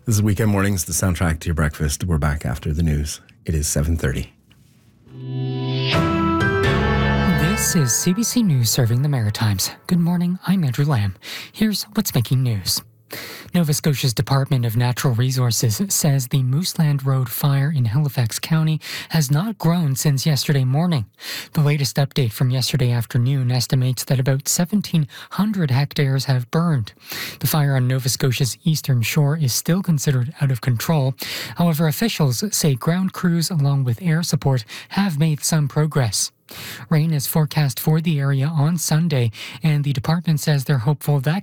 This is Weekend Mornings, the soundtrack to your breakfast. We're back after the news. It is 7:30. This is CBC News serving the Maritimes. Good morning, I'm Andrew Lamb. Here's what's making news. Nova Scotia's Department of Natural Resources says the Mooseland Road fire in Halifax County has not grown since yesterday morning. The latest update from yesterday afternoon estimates that about 1,700 hectares have burned. The fire on Nova Scotia's eastern shore is still considered out of control. However, officials say ground crews along with air support have made some progress. Rain is forecast for the area on Sunday, and the department says they're hopeful that